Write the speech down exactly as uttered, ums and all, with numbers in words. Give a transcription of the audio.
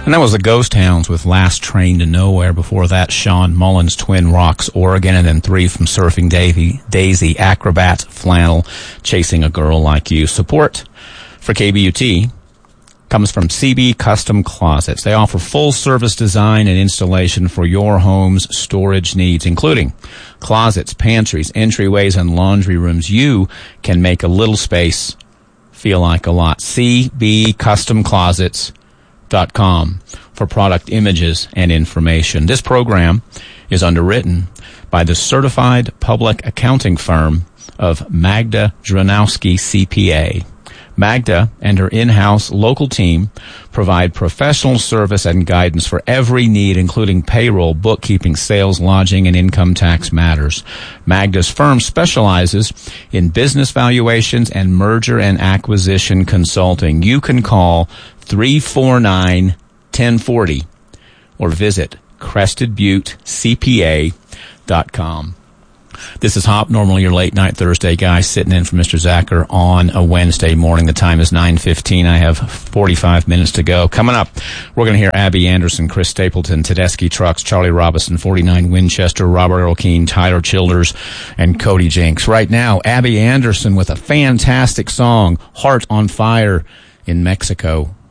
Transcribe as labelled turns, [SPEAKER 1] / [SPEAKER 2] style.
[SPEAKER 1] And that was the Ghost Hounds with Last Train to Nowhere. Before that, Sean Mullins, Twin Rocks, Oregon. And then three from Surfing Davy, Daisy, Acrobat, Flannel, Chasing a Girl Like You. Support for K B U T comes from C B Custom Closets. They offer full-service design and installation for your home's storage needs, including closets, pantries, entryways, and laundry rooms. You can make a little space feel like a lot. C B Custom Closets dot com for product images and information. This program is underwritten by the certified public accounting firm of Magda Dranowski C P A. Magda and her in-house local team provide professional service and guidance for every need, including payroll, bookkeeping, sales, lodging, and income tax matters. Magda's firm specializes in business valuations and merger and acquisition consulting. You can call three four nine, one oh four oh or visit crested butte c p a dot com. This is Hop, normally your late-night Thursday guy, sitting in for Mister Zacher on a Wednesday morning. The time is nine fifteen. I have forty-five minutes to go. Coming up, we're going to hear Abby Anderson, Chris Stapleton, Tedeschi Trucks, Charlie Robinson, forty-nine Winchester, Robert Earl Keen, Tyler Childers, and Cody Jinks. Right now, Abby Anderson with a fantastic song, Heart on Fire in Mexico.